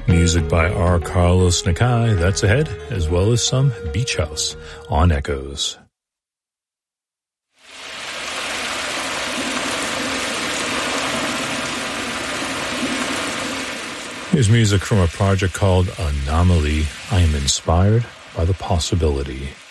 Music by R. Carlos Nakai, that's ahead, as well as some Beach House on Echoes. Here's music from a project called Anomaly. I am inspired by the possibility.